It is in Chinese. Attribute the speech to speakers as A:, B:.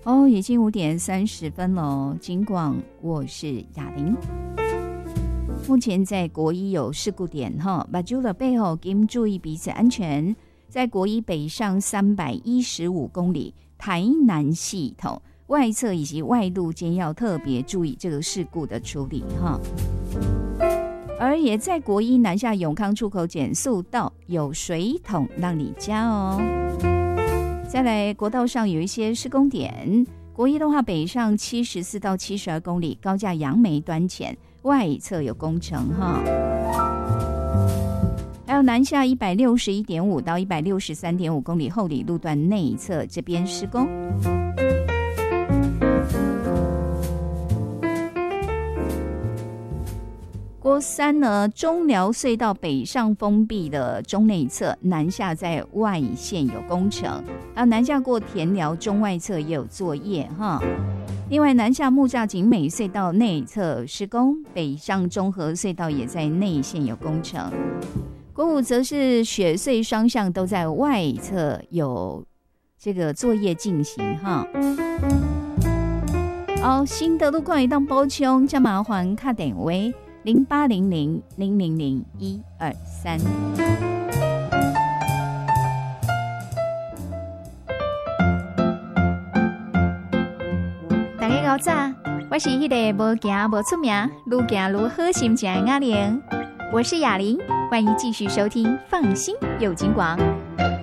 A: 已经5:30了。金广，我是雅玲。目前在国一有事故点目睭了背后请注意彼此安全。在国一北上315公里台南系统外侧以及外路间要特别注意这个事故的处理而也在国一南下永康出口减速道有水桶让你加哦。再来国道上有一些施工点，国一的话北上74到72公里高架杨梅端前外侧有工程还有南下161.5到163.5公里后里路段内侧这边施工。国三呢，中寮隧道北上封闭的中内侧，南下在外线有工程，还有南下过田寮中外侧也有作业另外南下木栅景美隧道内侧施工，北上中和隧道也在内线有工程。国五则是雪隧双向都在外侧有这个作业进行新的路况一旦补充，就麻烦打电话0800-000-123。大家好早，我是那个没行没出名愈行愈好心情的雅玲，我是雅玲，欢迎继续收听放心有金广